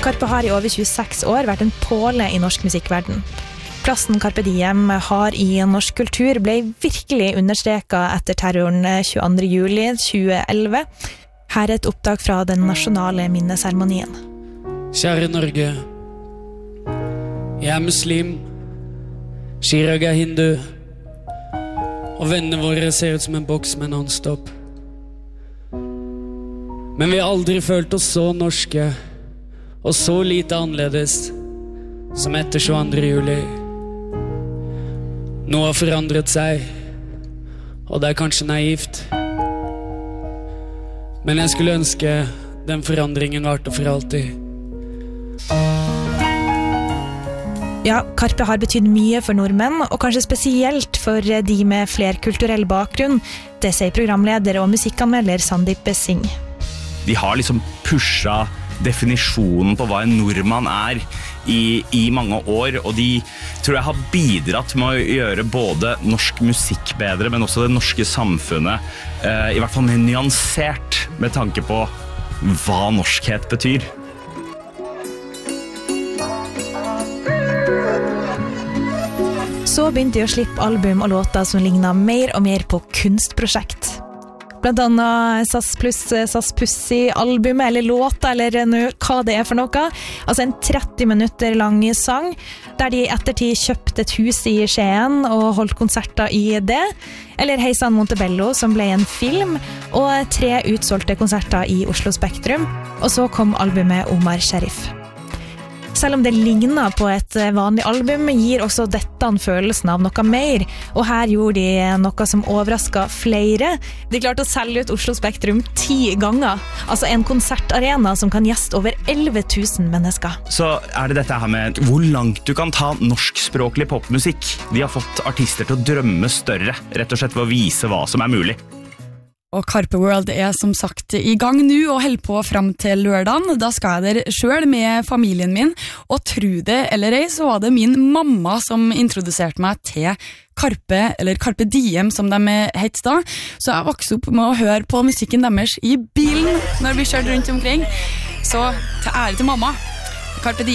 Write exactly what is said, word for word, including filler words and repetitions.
Karpe har i over tjueseks år vært en påle i norsk musikkverden. Plassen Carpe Diem har i norsk kultur ble virkelig understreket etter terroren tjueandre juli tjueelleve. Her er et opptak fra den nasjonale minneseremonien. Kjære Norge, jeg er muslim, Chirag er hindu, og vennene våre ser ut som en boks med non-stop. Men vi har aldri følt oss så norske, og så lite annerledes som etter tjueandre juli. Noe har forandret seg, og det er kanskje naivt. Men jeg skulle ønske den forandringen varte for alltid. Ja, Karpe har betydd mye for nordmenn, og kanskje spesielt for de med flerkulturell bakgrunn. Det sier programleder og musikkanmelder Sandeep Singh. De har liksom pushet definisjonen på hva en nordmann er i, i mange år, og de tror jeg har bidratt med å gjøre både norsk musikk bedre, men også det norske samfunnet, eh, i hvert fall mer nyansert med tanke på hva norskhet betyr. Så begynte de å slippe album og låter som lignet mer og mer på kunstprosjekt. Blant annet SAS pluss SAS Pussy-albumet, eller låter, eller hva det er for noe. Altså en tretti minutter lang sang, der de i ettertid kjøpte et hus i Skien og holdt konserter i det. Eller Heisan Montebello, som ble en film, og tre utsolgte konserter i Oslo Spektrum. Og så kom albumet Omar Sharif. Selv om det ligner på et vanlig album, gir også dette følelsen av noe mer. Og her gjorde de noe som overrasket flere. De klarte å selge ut Oslo Spektrum ti ganger. Altså en konsertarena som kan gjeste over elleve tusen mennesker. Så er det dette her med hvor langt du kan ta norskspråklig popmusikk. De har fått artister til å drømme større, rett og slett ved å vise hva som er mulig. Og Carpe World er som sagt i gang nå og holder på frem til lørdagen. Da skal jeg der selv med familien min, og tro det eller ei, så var det min mamma som introduserte meg til Carpe, eller Carpe Diem som de heter da. Så jeg vokste opp med å høre på musikken deres i bilen når vi kjørte rundt omkring. Så til ære til mamma, Carpe Diem.